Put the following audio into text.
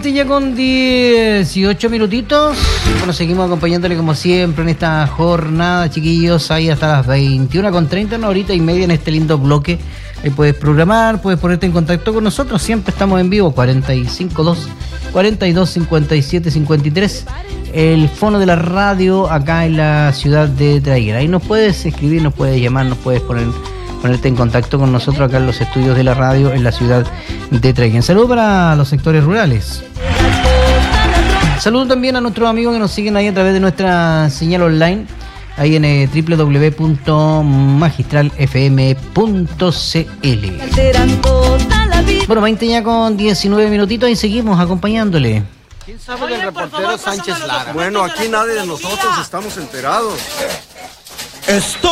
20 ya con 18 minutitos. Bueno, seguimos acompañándole como siempre en esta jornada, chiquillos, ahí hasta las 21:30, una horita y media en este lindo bloque. Ahí puedes programar, puedes ponerte en contacto con nosotros, siempre estamos en vivo, 452-42-57-53, el fono de la radio acá en la ciudad de Traiguera. Ahí nos puedes escribir, nos puedes llamar, nos puedes ponerte en contacto con nosotros acá en los estudios de la radio en la ciudad de Traiguera. Saludos para los sectores rurales. Saludos también a nuestros amigos que nos siguen ahí a través de nuestra señal online, ahí en www.magistralfm.cl. Bueno, 20 ya con 19 minutitos y seguimos acompañándole. ¿Quién sabe del reportero Sánchez Lara? Bueno, aquí nadie de nosotros estamos enterados.